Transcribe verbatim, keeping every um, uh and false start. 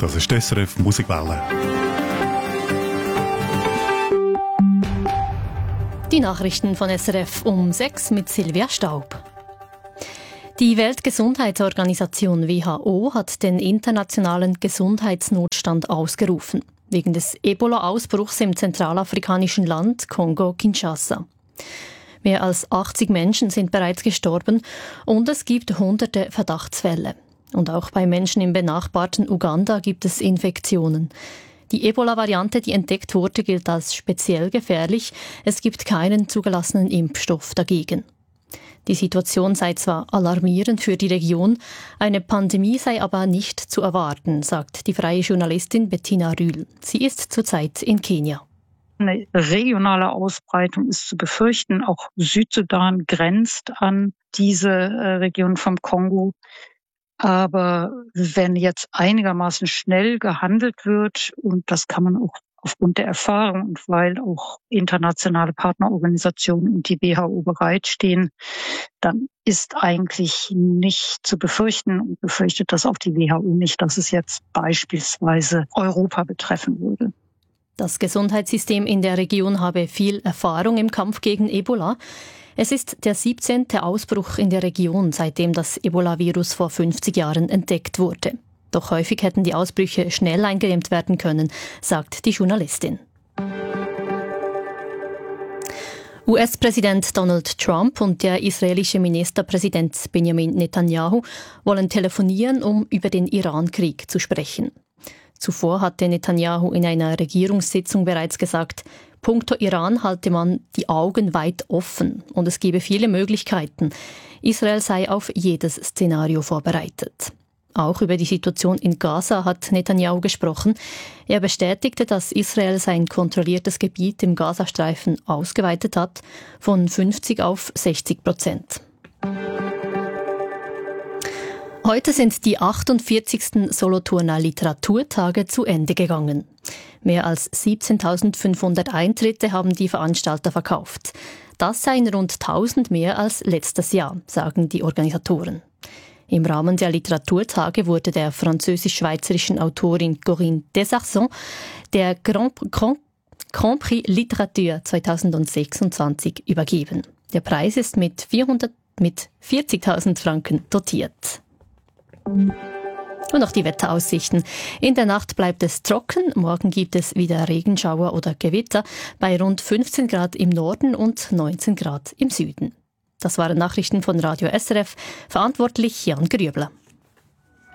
Das ist die S R F Musikwelle. Die Nachrichten von S R F um sechs mit Silvia Staub. Die Weltgesundheitsorganisation W H O hat den internationalen Gesundheitsnotstand ausgerufen, wegen des Ebola-Ausbruchs im zentralafrikanischen Land Kongo-Kinshasa. Mehr als achtzig Menschen sind bereits gestorben und es gibt hunderte Verdachtsfälle. Und auch bei Menschen im benachbarten Uganda gibt es Infektionen. Die Ebola-Variante, die entdeckt wurde, gilt als speziell gefährlich. Es gibt keinen zugelassenen Impfstoff dagegen. Die Situation sei zwar alarmierend für die Region, eine Pandemie sei aber nicht zu erwarten, sagt die freie Journalistin Bettina Rühl. Sie ist zurzeit in Kenia. Eine regionale Ausbreitung ist zu befürchten. Auch Südsudan grenzt an diese Region vom Kongo. Aber wenn jetzt einigermaßen schnell gehandelt wird, und das kann man auch aufgrund der Erfahrung und weil auch internationale Partnerorganisationen und die W H O bereitstehen, dann ist eigentlich nicht zu befürchten und befürchtet das auch die W H O nicht, dass es jetzt beispielsweise Europa betreffen würde. Das Gesundheitssystem in der Region habe viel Erfahrung im Kampf gegen Ebola. Es ist der siebzehnte Ausbruch in der Region, seitdem das Ebola-Virus vor fünfzig Jahren entdeckt wurde. Doch häufig hätten die Ausbrüche schnell eingedämmt werden können, sagt die Journalistin. U S-Präsident Donald Trump und der israelische Ministerpräsident Benjamin Netanyahu wollen telefonieren, um über den Iran-Krieg zu sprechen. Zuvor hatte Netanyahu in einer Regierungssitzung bereits gesagt, punkto Iran halte man die Augen weit offen und es gebe viele Möglichkeiten. Israel sei auf jedes Szenario vorbereitet. Auch über die Situation in Gaza hat Netanyahu gesprochen. Er bestätigte, dass Israel sein kontrolliertes Gebiet im Gazastreifen ausgeweitet hat, von fünfzig auf sechzig Prozent. Heute sind die achtundvierzigsten Solothurner Literaturtage zu Ende gegangen. Mehr als siebzehntausendfünfhundert Eintritte haben die Veranstalter verkauft. Das seien rund tausend mehr als letztes Jahr, sagen die Organisatoren. Im Rahmen der Literaturtage wurde der französisch-schweizerischen Autorin Corinne Desarson der Grand, Grand, Grand Prix Literatur zweitausendsechsundzwanzig übergeben. Der Preis ist mit, mit vierzigtausend Franken dotiert. Und noch die Wetteraussichten. In der Nacht bleibt es trocken, morgen gibt es wieder Regenschauer oder Gewitter bei rund fünfzehn Grad im Norden und neunzehn Grad im Süden. Das waren Nachrichten von Radio S R F, verantwortlich Jan Grübler.